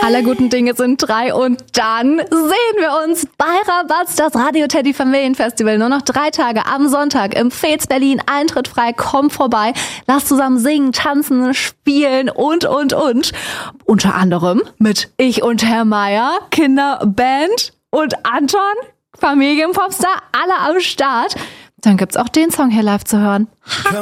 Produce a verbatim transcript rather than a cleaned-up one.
aller guten Dinge sind drei und dann sehen wir uns bei Rabatz, das Radio Teddy Familienfestival. Nur noch drei Tage am Sonntag im Fez Berlin. Eintritt frei, komm vorbei. Lass zusammen singen, tanzen, spielen und, und, und. Unter anderem mit Ich und Herr Meier, Kinderband und Anton, Familienpopstar, alle am Start. Dann gibt's auch den Song hier live zu hören.